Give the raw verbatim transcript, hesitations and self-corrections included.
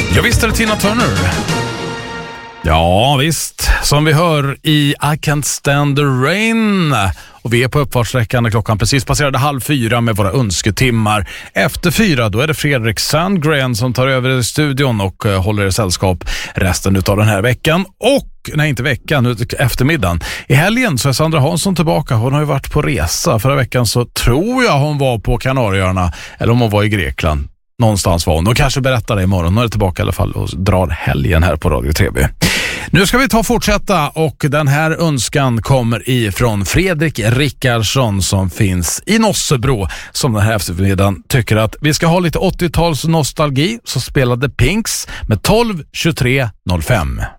Ja, visst är det Tina Turner. Ja, visst. Som vi hör i I Can't Stand the Rain. Och vi är på uppfartssträckan när klockan precis passerade halv fyra med våra önsketimmar. Efter fyra, då är det Fredrik Sandgren som tar över i studion och uh, håller i sällskap resten av den här veckan. Och, nej inte veckan, utan eftermiddagen. I helgen så är Sandra Hansson tillbaka. Hon har ju varit på resa. Förra veckan så tror jag hon var på Kanarieöarna. Eller om hon var i Grekland. Någonstans var hon. De kanske berättar det imorgon. Hon är tillbaka i alla fall och drar helgen här på Radio T V. Nu ska vi ta och fortsätta och den här önskan kommer ifrån Fredrik Rickardsson som finns i Nossebro som den här eftermiddagen tycker att vi ska ha lite åttio-tals nostalgi, så spelade Pinks med tolv tjugotre noll fem.